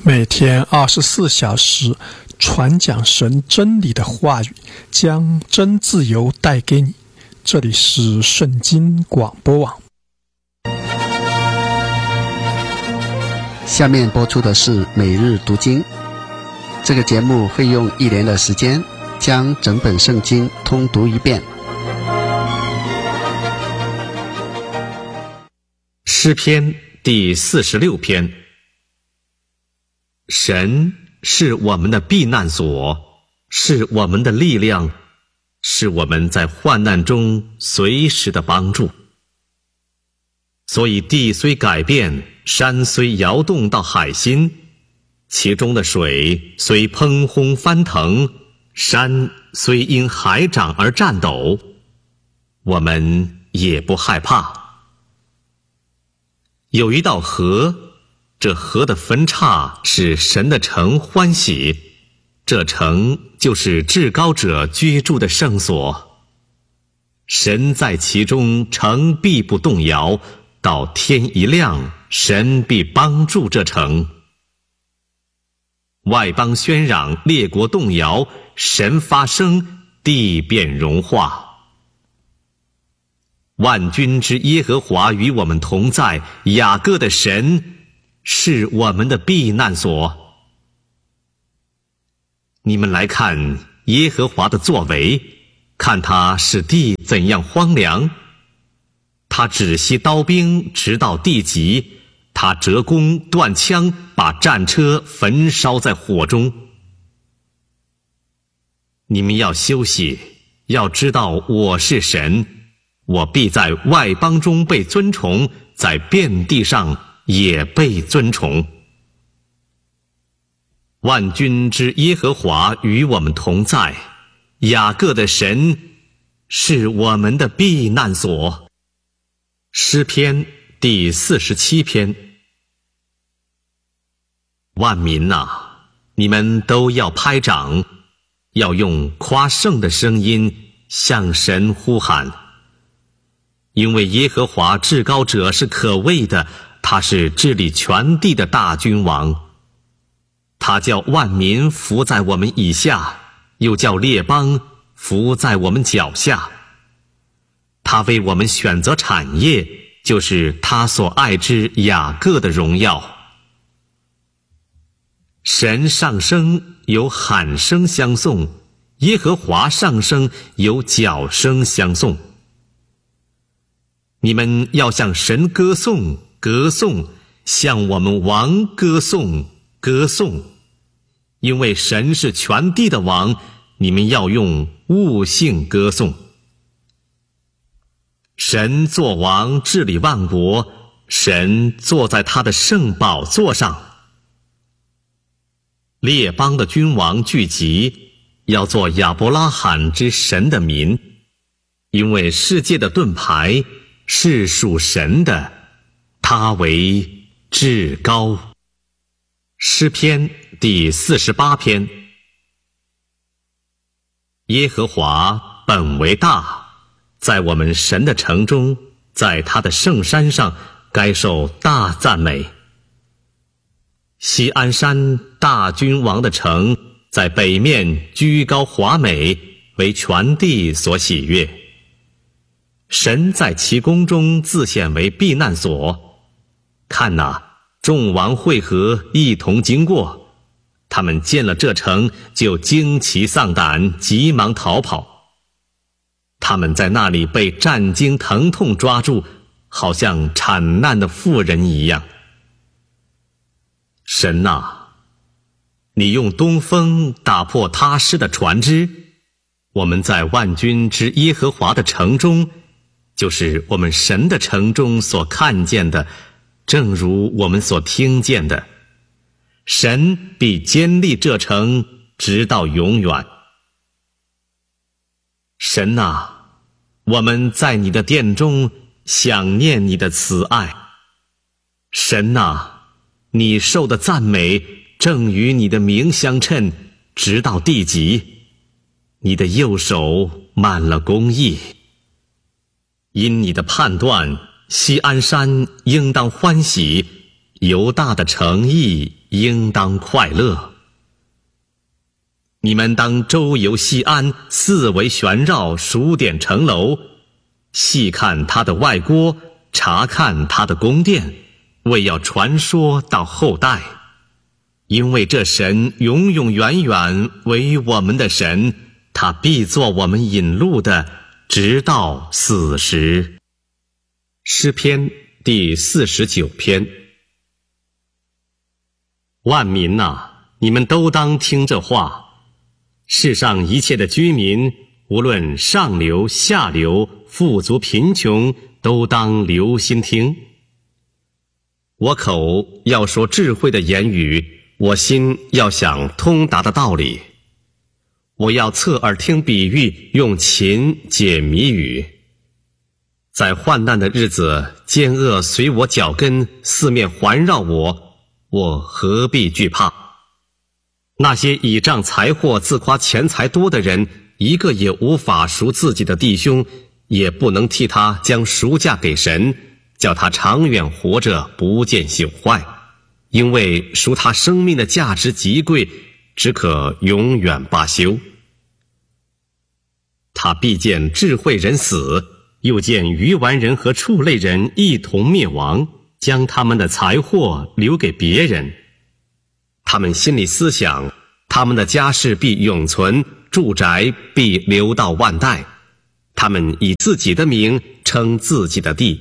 每天24小时传讲神真理的话语，将真自由带给你。这里是圣经广播网。 下面播出的是每日读经。这个节目会用1年的时间将整本圣经通读一遍。 诗篇第46篇。神是我们的避难所，是我们的力量，是我们在患难中随时的帮助。所以地虽改变，山虽摇动到海心，其中的水虽砰轰翻腾，山虽因海涨而颤抖，我们也不害怕。有一道河，这河的分叉使神的城欢喜，这城就是至高者居住的圣所。神在其中，城必不动摇，到天一亮，神必帮助这城。外邦喧嚷，列国动摇，神发声，地便融化。万军之耶和华与我们同在，雅各的神是我们的避难所。你们来看耶和华的作为，看他使地怎样荒凉。他止息刀兵，直到地极，他折弓断枪，把战车焚烧在火中。你们要休息，要知道我是神，我必在外邦中被尊崇，在遍地上也被尊崇。万军之耶和华与我们同在，雅各的神是我们的避难所。诗篇第47篇。万民啊，你们都要拍掌，要用夸胜的声音向神呼喊。因为耶和华至高者是可畏的，他是治理全地的大君王。他叫万民伏在我们以下，又叫列邦伏在我们脚下。他为我们选择产业，就是他所爱之雅各的荣耀。神上升，有喊声相送；耶和华上升，有角声相送。你们要向神歌颂，歌颂，向我们王歌颂，歌颂。因为神是全地的王，你们要用悟性歌颂。神作王，治理万国，神坐在他的圣宝座上。列邦的君王聚集，要做亚伯拉罕之神的民。因为世界的盾牌是属神的，他为至高。诗篇第48篇。耶和华本为大，在我们神的城中，在他的圣山上，该受大赞美。锡安山大君王的城，在北面居高华美，为全地所喜悦。神在其宫中自显为避难所。看哪，众王会合，一同经过，他们见了这城，就惊奇丧胆，急忙逃跑。他们在那里被战惊疼痛抓住，好像产难的妇人一样。神啊，你用东风打破他施的船只，我们在万军之耶和华的城中，就是我们神的城中所看见的，正如我们所听见的。神必坚立这城，直到永远。神啊，我们在你的殿中想念你的慈爱。神啊，你受的赞美正与你的名相称，直到地极。你的右手满了公义。因你的判断，锡安山应当欢喜，犹大的诚意应当快乐。你们当周游西安，四围旋绕，数点城楼，细看它的外郭，查看它的宫殿，为要传说到后代。因为这神永永远远为我们的神，他必做我们引路的，直到死时。诗篇第49篇。万民哪，你们都当听这话。世上一切的居民，无论上流下流，富足贫穷，都当留心听。我口要说智慧的言语，我心要想通达的道理。我要侧耳听比喻，用琴解谜语。在患难的日子，奸恶随我脚跟，四面环绕我，我何必惧怕？那些倚仗财货自夸钱财多的人，一个也无法赎自己的弟兄，也不能替他将赎价给神，叫他长远活着，不见朽坏。因为赎他生命的价值极贵，只可永远罢休。他必见智慧人死，又见愚顽人和畜类人一同灭亡，将他们的财货留给别人。他们心里思想，他们的家世必永存，住宅必留到万代。他们以自己的名称自己的地。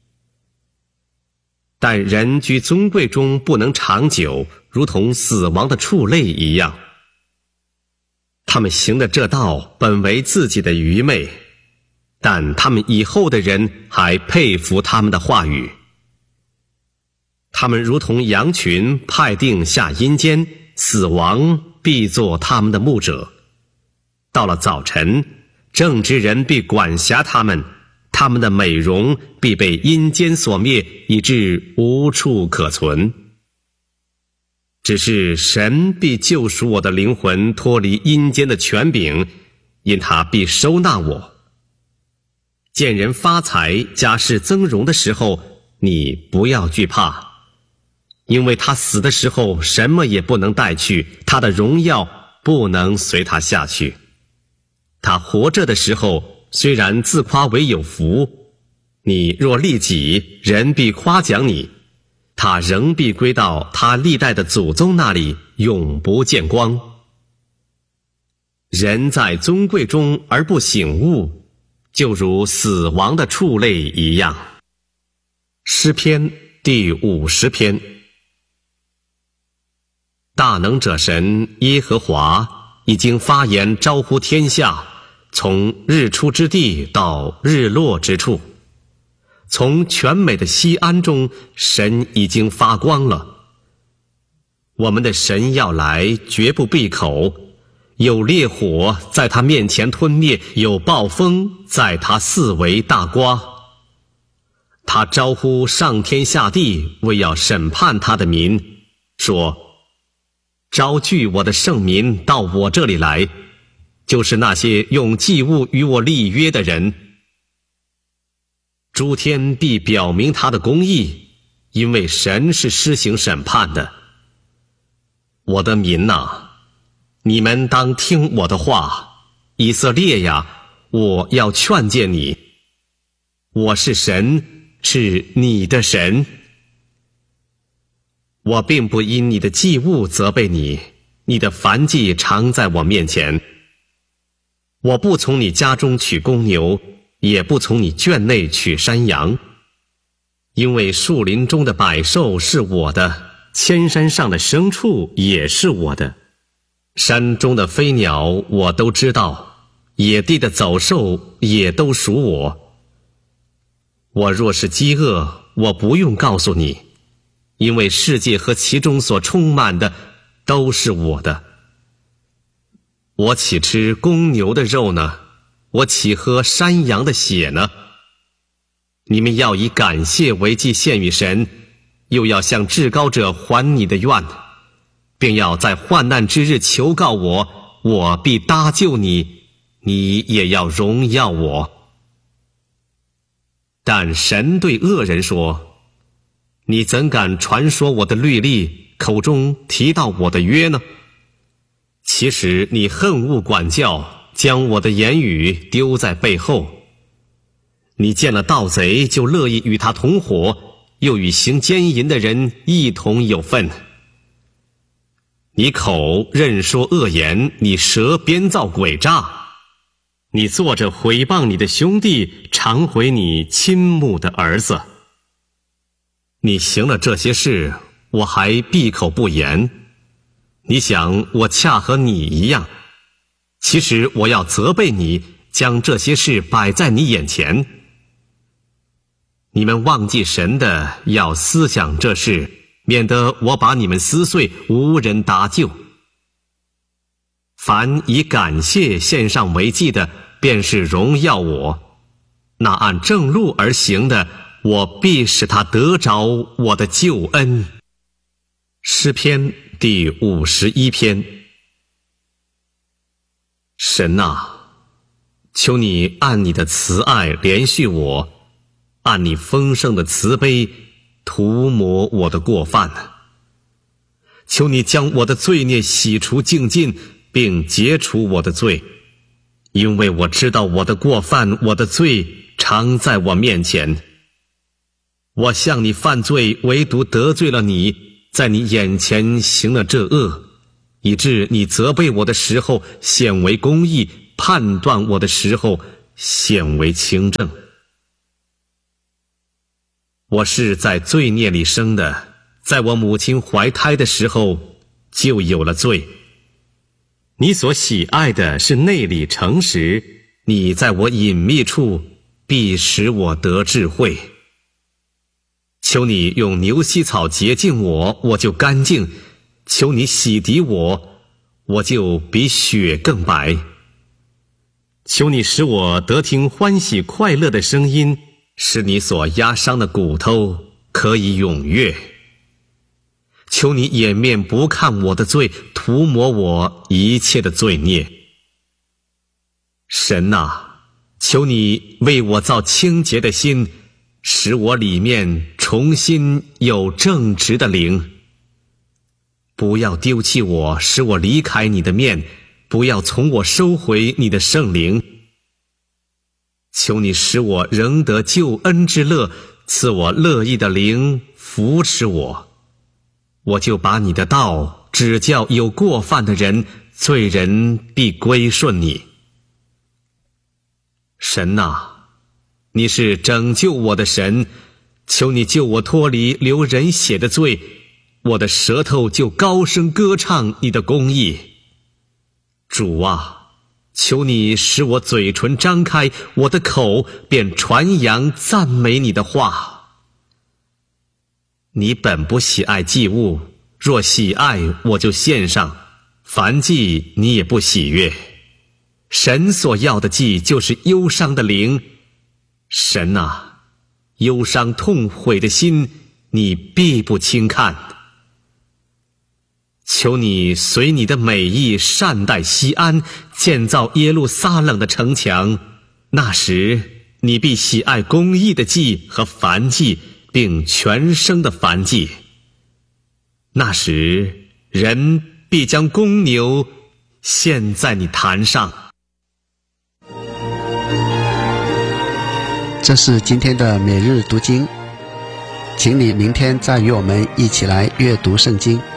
但人居尊贵中不能长久，如同死亡的畜类一样。他们行的这道本为自己的愚昧，但他们以后的人还佩服他们的话语。他们如同羊群派定下阴间，死亡必做他们的牧者。到了早晨，正直人必管辖他们，他们的美容必被阴间所灭，以致无处可存。只是神必救赎我的灵魂，脱离阴间的权柄，因他必收纳我。见人发财，家世增荣的时候，你不要惧怕，因为他死的时候什么也不能带去，他的荣耀不能随他下去。他活着的时候，虽然自夸为有福，你若利己，人必夸奖你，他仍必归到他历代的祖宗那里，永不见光。人在尊贵中而不醒悟，就如死亡的畜类一样。诗篇第50篇。大能者神耶和华已经发言招呼天下，从日出之地到日落之处，从全美的西安中，神已经发光了。我们的神要来，绝不闭口，有烈火在他面前吞灭，有暴风在他四围大刮。他招呼上天下地，为要审判他的民，说：招聚我的圣民到我这里来，就是那些用祭物与我立约的人。诸天必表明他的公义，因为神是施行审判的。我的民哪，你们当听我的话，以色列呀，我要劝诫你。我是神，是你的神。我并不因你的祭物责备你，你的燔祭常在我面前。我不从你家中取公牛，也不从你圈内取山羊，因为树林中的百兽是我的，千山上的牲畜也是我的。山中的飞鸟我都知道，野地的走兽也都属我。我若是饥饿，我不用告诉你，因为世界和其中所充满的都是我的。我岂吃公牛的肉呢？我岂喝山羊的血呢？你们要以感谢为祭献与神，又要向至高者还你的愿，并要在患难之日求告我，我必搭救你，你也要荣耀我。但神对恶人说：你怎敢传说我的律例， 口中提到我的约呢？其实你恨恶管教，将我的言语丢在背后。你见了盗贼就乐意与他同伙，又与行奸淫的人一同有份。你口任说恶言，你舌编造诡诈，你坐着毁谤你的兄弟，偿回你亲慕的儿子。你行了这些事，我还闭口不言。你想我恰和你一样，其实我要责备你，将这些事摆在你眼前。你们忘记神的，要思想这事，免得我把你们撕碎，无人搭救。凡以感谢献上为祭的，便是荣耀我；那按正路而行的，我必使他得着我的救恩。诗篇第51篇。神啊，求你按你的慈爱怜恤我，按你丰盛的慈悲涂抹我的过犯。求你将我的罪孽洗除净尽，并解除我的罪，因为我知道我的过犯，我的罪常在我面前。我向你犯罪，唯独得罪了你，在你眼前行了这恶，以致你责备我的时候显为公义，判断我的时候显为清正。我是在罪孽里生的，在我母亲怀胎的时候就有了罪。你所喜爱的是内里诚实，你在我隐秘处必使我得智慧。求你用牛膝草洁净我，我就干净；求你洗涤我，我就比雪更白。求你使我得听欢喜快乐的声音，使你所压伤的骨头可以踊跃。求你掩面不看我的罪，涂抹我一切的罪孽。神啊，求你为我造清洁的心，使我里面重新有正直的灵。不要丢弃我，使我离开你的面，不要从我收回你的圣灵。求你使我仍得救恩之乐，赐我乐意的灵扶持我。我就把你的道指教有过犯的人，罪人必归顺你。神啊，你是拯救我的神，求你救我脱离流人血的罪，我的舌头就高声歌唱你的公义。主啊，求你使我嘴唇张开，我的口便传扬赞美你的话。你本不喜爱祭物，若喜爱，我就献上；凡祭你也不喜悦。神所要的祭就是忧伤的灵。神啊，忧伤痛悔的心，你必不轻看。求你随你的美意善待西安，建造耶路撒冷的城墙。那时你必喜爱公义的祭和燔祭，并全牲的燔祭。那时人必将公牛献在你坛上。 这是今天的每日读经，请你明天再与我们一起来阅读圣经。